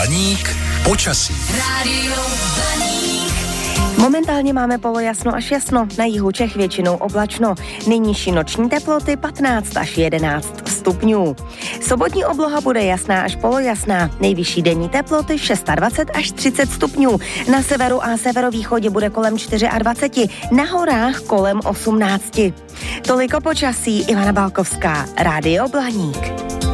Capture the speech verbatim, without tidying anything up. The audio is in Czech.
Blaník počasí. Rádio Blaník. Momentálně máme polojasno až jasno, na jihu Čech většinou oblačno. Nejnižší noční teploty patnáct až jedenáct stupňů. Sobotní obloha bude jasná až polojasná, nejvyšší denní teploty dvacet šest až třicet stupňů. Na severu a severovýchodě bude kolem dvacet čtyři, na horách kolem osmnáct. Toliko počasí, Ivana Balkovská, Rádio Blaník.